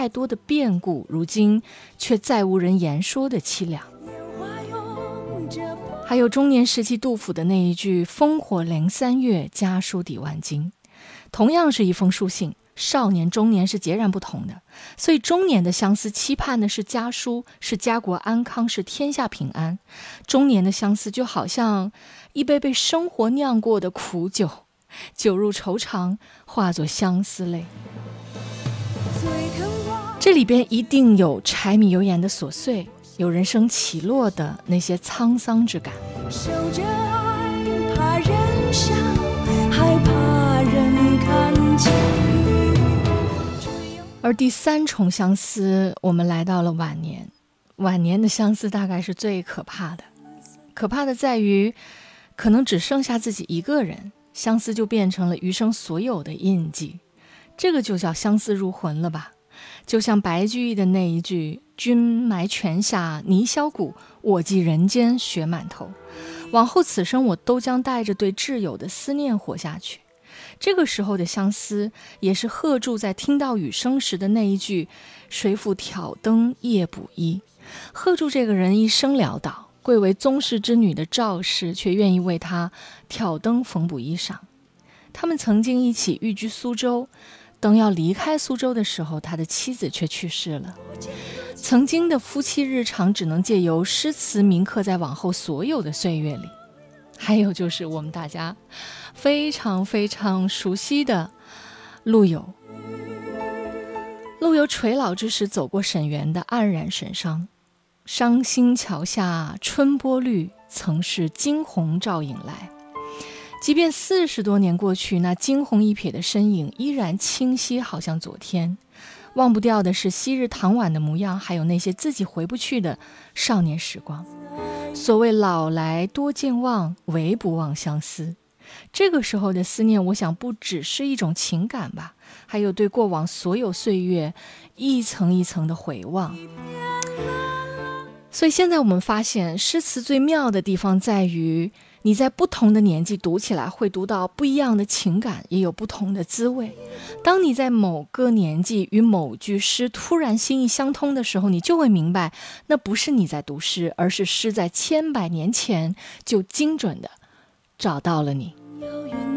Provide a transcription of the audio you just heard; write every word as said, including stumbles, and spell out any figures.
太多的变故，如今却再无人言说的凄凉。还有中年时期杜甫的那一句烽火连三月，家书抵万金，同样是一封书信，少年中年是截然不同的。所以中年的相思期盼的是家书，是家国安康，是天下平安。中年的相思就好像一杯被生活酿过的苦酒，酒入愁肠，化作相思泪。这里边一定有柴米油盐的琐碎，有人生起落的那些沧桑之感。守着爱，怕人笑，害怕人看清。而第三重相思，我们来到了晚年。晚年的相思大概是最可怕的，可怕的在于可能只剩下自己一个人，相思就变成了余生所有的印记。这个就叫相思入魂了吧。就像白居易的那一句，君埋泉下泥销骨，我寄人间雪满头。往后此生我都将带着对挚友的思念活下去。这个时候的相思，也是贺铸在听到雨声时的那一句，谁复挑灯夜补衣。贺铸这个人一生潦倒，贵为宗室之女的赵氏却愿意为他挑灯缝补衣裳。他们曾经一起寓居苏州，等要离开苏州的时候，他的妻子却去世了。曾经的夫妻日常只能借由诗词铭刻在往后所有的岁月里。还有就是我们大家非常非常熟悉的陆游。陆游垂老之时走过沈园的黯然神伤，伤心桥下春波绿，曾是惊鸿照影来。即便四十多年过去，那惊鸿一瞥的身影依然清晰，好像昨天。忘不掉的是昔日唐婉的模样，还有那些自己回不去的少年时光。所谓老来多健忘，唯不忘相思。这个时候的思念，我想不只是一种情感吧，还有对过往所有岁月一层一层的回望。所以现在我们发现，诗词最妙的地方在于，你在不同的年纪读起来会读到不一样的情感，也有不同的滋味。当你在某个年纪与某句诗突然心意相通的时候，你就会明白，那不是你在读诗，而是诗在千百年前就精准的找到了你。遥远